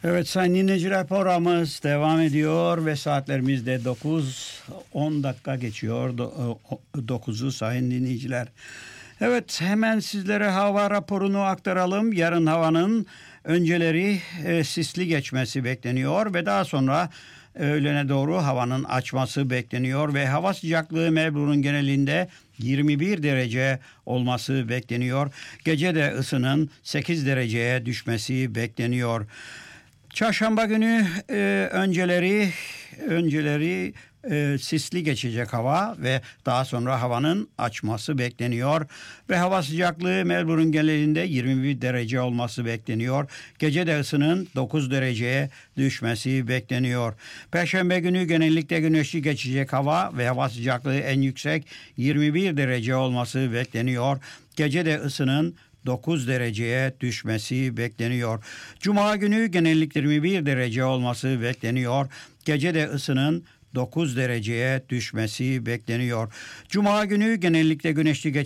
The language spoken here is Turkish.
Evet sayın dinleyiciler, programımız devam ediyor ve saatlerimizde 9-10 dakika geçiyor. 9'u sayın dinleyiciler. Evet, hemen sizlere hava raporunu aktaralım. Yarın havanın önceleri sisli geçmesi bekleniyor ve daha sonra öğlene doğru havanın açması bekleniyor ve hava sıcaklığı Melbourne'un genelinde 21 derece olması bekleniyor. Gece de ısının 8 dereceye düşmesi bekleniyor. Çarşamba günü önceleri sisli geçecek hava ve daha sonra havanın açması bekleniyor. Ve hava sıcaklığı Melbourne genelinde 21 derece olması bekleniyor. Gece de ısının 9 dereceye düşmesi bekleniyor. Perşembe günü genellikle güneşli geçecek hava ve hava sıcaklığı en yüksek 21 derece olması bekleniyor. Gece de ısının 9 dereceye düşmesi bekleniyor. Cuma günü genellikle 21 derece olması bekleniyor. Gece de ısının 9 dereceye düşmesi bekleniyor. Cuma günü genellikle güneşli